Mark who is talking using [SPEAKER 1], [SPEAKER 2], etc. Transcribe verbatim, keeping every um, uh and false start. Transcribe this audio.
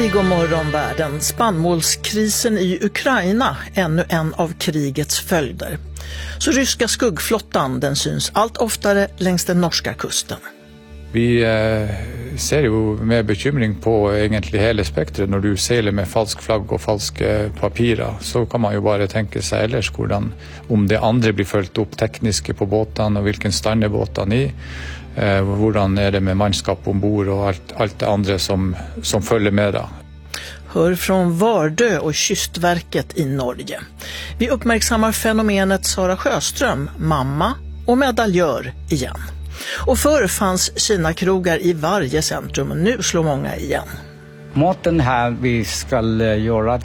[SPEAKER 1] Hej, god morgon världen. Spannmålskrisen i Ukraina, ännu en av krigets följder. Så ryska skuggflottan, den syns allt oftare längs den norska kusten.
[SPEAKER 2] Vi eh, ser jo med bekymring på egentlig hele spektret. Når du seiler med falsk flagg og falske papirer, så kan man jo bare tenke seg ellers hvordan, om det andre blir følt opp tekniske på båtene, og hvilken stand er båtene i, eh, hvordan er det med mannskap ombord og alt, alt det andre som, som følger med da.
[SPEAKER 1] Hör från Vardö och Kystverket i Norge. Vi uppmärksammar fenomenet Sara Sjöström, mamma och medaljör igen. Och förr fanns Kina-krogar i varje centrum, och nu slår många igen.
[SPEAKER 3] Måten här vi ska göra